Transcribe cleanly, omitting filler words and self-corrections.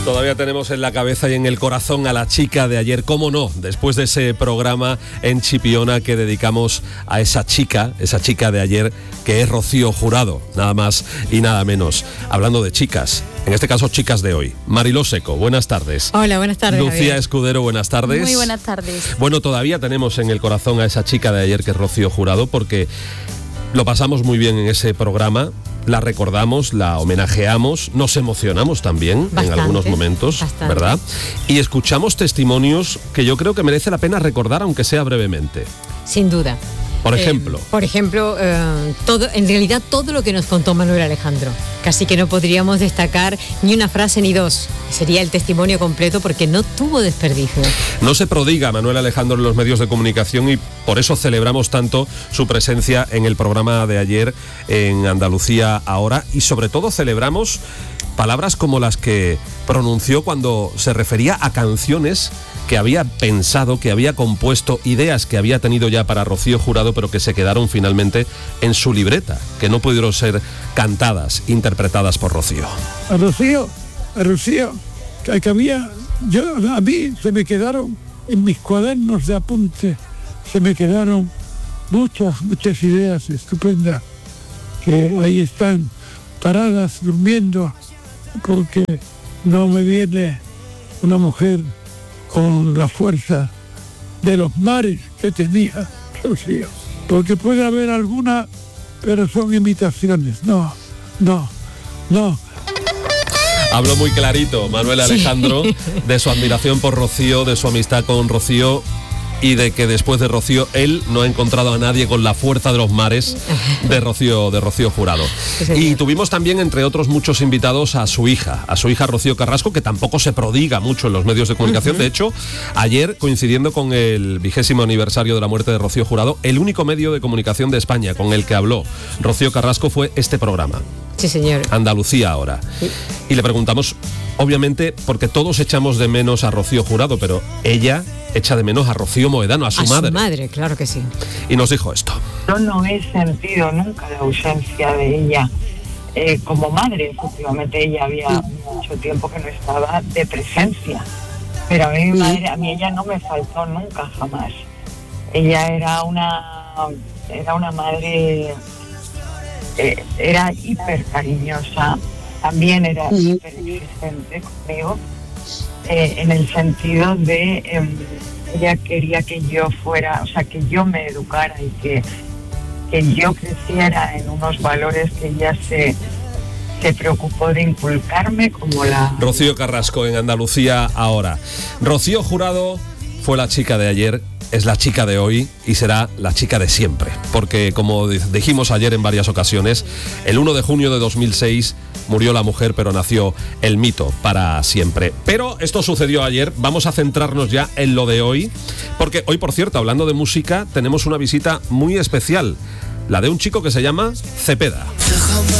Todavía tenemos en la cabeza y en el corazón a la chica de ayer, cómo no, después de ese programa en Chipiona que dedicamos a esa chica de ayer, que es Rocío Jurado, nada más y nada menos. Hablando de chicas, en este caso chicas de hoy. Mariló Seco, buenas tardes. Hola, buenas tardes. Lucía Javier Escudero, buenas tardes. Muy buenas tardes. Bueno, todavía tenemos en el corazón a esa chica de ayer que es Rocío Jurado, porque lo pasamos muy bien en ese programa. La recordamos, la homenajeamos, nos emocionamos también en algunos momentos, ¿verdad? Y escuchamos testimonios que yo creo que merece la pena recordar, aunque sea brevemente. Sin duda. Por ejemplo, en realidad todo lo que nos contó Manuel Alejandro. Casi que no podríamos destacar ni una frase ni dos. Sería el testimonio completo porque no tuvo desperdicio. No se prodiga Manuel Alejandro en los medios de comunicación y por eso celebramos tanto su presencia en el programa de ayer en Andalucía Ahora, y sobre todo celebramos palabras como las que pronunció cuando se refería a canciones que había pensado, que había compuesto, ideas que había tenido ya para Rocío Jurado, pero que se quedaron finalmente en su libreta, que no pudieron ser cantadas, interpretadas por Rocío. A Rocío, que a mí se me quedaron en mis cuadernos de apunte, se me quedaron muchas ideas estupendas que ahí están paradas, durmiendo, porque no me viene una mujer con la fuerza de los mares que tenía Rocío. Porque puede haber alguna, pero son imitaciones. No. Habló muy clarito Manuel Alejandro de su admiración por Rocío, de su amistad con Rocío, y de que después de Rocío él no ha encontrado a nadie con la fuerza de los mares de Rocío Jurado. Y tuvimos también, entre otros muchos invitados, a su hija Rocío Carrasco, que tampoco se prodiga mucho en los medios de comunicación. De hecho, ayer, coincidiendo con el 20º aniversario de la muerte de Rocío Jurado, el único medio de comunicación de España con el que habló Rocío Carrasco fue este programa. Sí, señor. Andalucía Ahora. Sí. Y le preguntamos, obviamente, porque todos echamos de menos a Rocío Jurado, pero ella echa de menos a Rocío Moedano, a su madre. A su madre, claro que sí. Y nos dijo esto. Yo no he sentido nunca la ausencia de ella como madre. Efectivamente, ella había mucho tiempo que no estaba de presencia. Pero a mí ella no me faltó nunca, jamás. Ella era una madre, era hiper cariñosa, también era hiper exigente conmigo, en el sentido de ella quería que yo fuera, o sea, que yo me educara y que yo creciera en unos valores que ella se preocupó de inculcarme, como la... Rocío Carrasco en Andalucía Ahora. Rocío Jurado fue la chica de ayer, es la chica de hoy y será la chica de siempre. Porque, como dijimos ayer en varias ocasiones, el 1 de junio de 2006 murió la mujer, pero nació el mito para siempre. Pero esto sucedió ayer, vamos a centrarnos ya en lo de hoy, porque hoy, por cierto, hablando de música, tenemos una visita muy especial, la de un chico que se llama Cepeda.